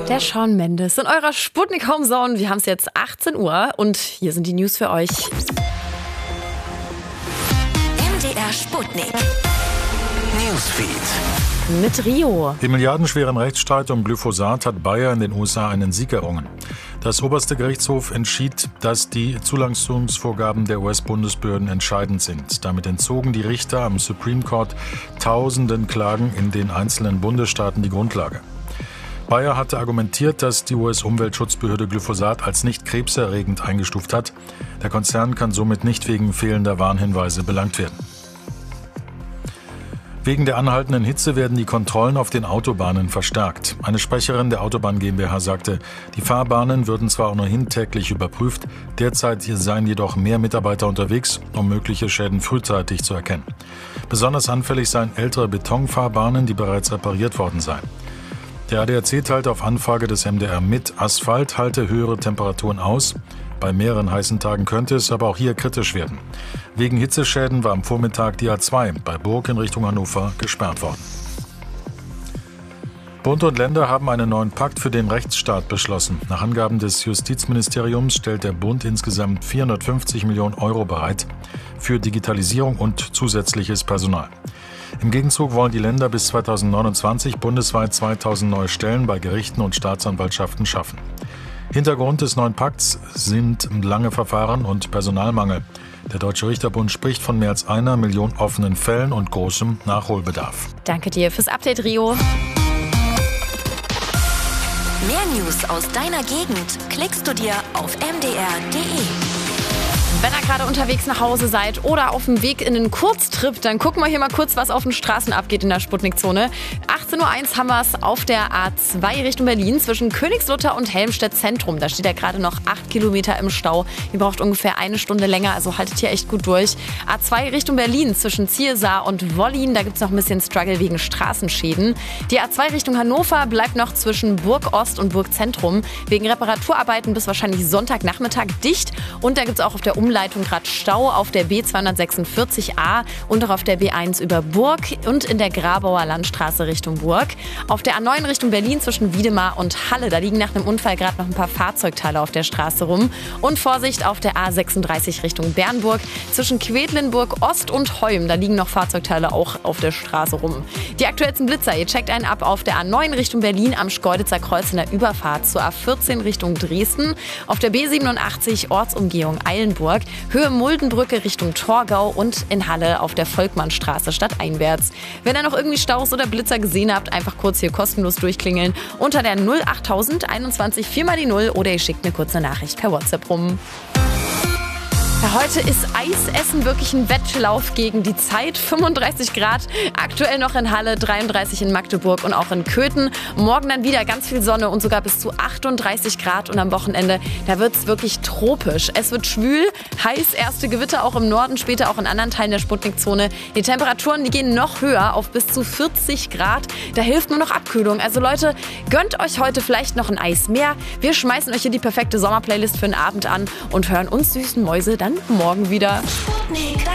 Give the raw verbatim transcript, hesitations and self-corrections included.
Der Shawn Mendes in eurer Sputnik Homezone. Wir haben es jetzt achtzehn Uhr und hier sind die News für euch. M D R Sputnik Newsfeed. Mit Rio. Im milliardenschweren Rechtsstreit um Glyphosat hat Bayer in den U S A einen Sieg errungen. Das oberste Gerichtshof entschied, dass die Zulassungsvorgaben der U S-Bundesbehörden entscheidend sind. Damit entzogen die Richter am Supreme Court tausenden Klagen in den einzelnen Bundesstaaten die Grundlage. Bayer hatte argumentiert, dass die U S-Umweltschutzbehörde Glyphosat als nicht krebserregend eingestuft hat. Der Konzern kann somit nicht wegen fehlender Warnhinweise belangt werden. Wegen der anhaltenden Hitze werden die Kontrollen auf den Autobahnen verstärkt. Eine Sprecherin der Autobahn GmbH sagte, die Fahrbahnen würden zwar ohnehin täglich überprüft, derzeit seien jedoch mehr Mitarbeiter unterwegs, um mögliche Schäden frühzeitig zu erkennen. Besonders anfällig seien ältere Betonfahrbahnen, die bereits repariert worden seien. Der A D A C teilte auf Anfrage des M D R mit, Asphalt halte höhere Temperaturen aus. Bei mehreren heißen Tagen könnte es aber auch hier kritisch werden. Wegen Hitzeschäden war am Vormittag die A zwei bei Burg in Richtung Hannover gesperrt worden. Bund und Länder haben einen neuen Pakt für den Rechtsstaat beschlossen. Nach Angaben des Justizministeriums stellt der Bund insgesamt vierhundertfünfzig Millionen Euro bereit für Digitalisierung und zusätzliches Personal. Im Gegenzug wollen die Länder bis zweitausendneunundzwanzig bundesweit zweitausend neue Stellen bei Gerichten und Staatsanwaltschaften schaffen. Hintergrund des neuen Pakts sind lange Verfahren und Personalmangel. Der Deutsche Richterbund spricht von mehr als einer Million offenen Fällen und großem Nachholbedarf. Danke dir fürs Update, Rio. Mehr News aus deiner Gegend klickst du dir auf m d r punkt d e. Wenn ihr gerade unterwegs nach Hause seid oder auf dem Weg in einen Kurztrip, dann gucken wir hier mal kurz, was auf den Straßen abgeht in der Sputnik-Zone. achtzehn Uhr eins haben wir es auf der A zwei Richtung Berlin zwischen Königslutter und Helmstedt Zentrum. Da steht ja gerade noch acht Kilometer im Stau. Ihr braucht ungefähr eine Stunde länger, also haltet hier echt gut durch. A zwei Richtung Berlin zwischen Ziersar und Wollin. Da gibt es noch ein bisschen Struggle wegen Straßenschäden. Die A zwei Richtung Hannover bleibt noch zwischen Burg Ost und Burg Zentrum wegen Reparaturarbeiten bis wahrscheinlich Sonntagnachmittag dicht. Und da gibt es auch auf der Umleitung gerade Stau auf der B zweihundertsechsundvierzig A und auch auf der B eins über Burg und in der Grabauer Landstraße Richtung Burg. Auf der A neun Richtung Berlin zwischen Wiedemar und Halle, da liegen nach einem Unfall gerade noch ein paar Fahrzeugteile auf der Straße rum. Und Vorsicht auf der A sechsunddreißig Richtung Bernburg zwischen Quedlinburg Ost und Heum, da liegen noch Fahrzeugteile auch auf der Straße rum. Die aktuellsten Blitzer, ihr checkt einen ab auf der A neun Richtung Berlin am Schkeuditzer Kreuz in der Überfahrt zur A vierzehn Richtung Dresden, auf der B siebenundachtzig Ortsumgehung Eilenburg, Höhe Muldenbrücke Richtung Torgau und in Halle auf der Volkmannstraße stadteinwärts. Wenn ihr noch irgendwie Staus oder Blitzer gesehen habt, einfach kurz hier kostenlos durchklingeln unter der null achttausend einundzwanzig vier mal die null oder ihr schickt mir kurz eine Nachricht per WhatsApp rum. Ja, heute ist Eisessen wirklich ein Wettlauf gegen die Zeit. fünfunddreißig Grad, aktuell noch in Halle, dreiunddreißig in Magdeburg und auch in Köthen. Morgen dann wieder ganz viel Sonne und sogar bis zu achtunddreißig Grad. Und am Wochenende, da wird es wirklich tropisch. Es wird schwül, heiß, erste Gewitter auch im Norden, später auch in anderen Teilen der Sputnik-Zone. Die Temperaturen, die gehen noch höher auf bis zu vierzig Grad. Da hilft nur noch Abkühlung. Also Leute, gönnt euch heute vielleicht noch ein Eis mehr. Wir schmeißen euch hier die perfekte Sommerplaylist für den Abend an und hören uns süßen Mäuse dann morgen wieder. Sputnik.